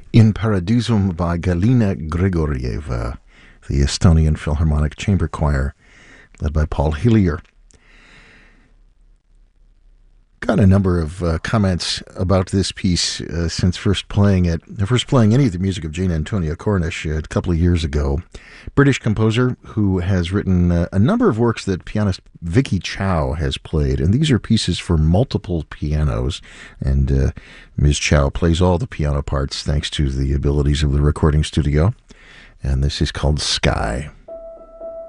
In Paradisum by Galina Grigorieva, the Estonian Philharmonic Chamber Choir, led by Paul Hillier. Got a number of comments about this piece since first playing it. First playing any of the music of Jane Antonia Cornish a couple of years ago. British composer who has written a number of works that pianist Vicky Chow has played, and these are pieces for multiple pianos. And Ms. Chow plays all the piano parts thanks to the abilities of the recording studio. And this is called Sky.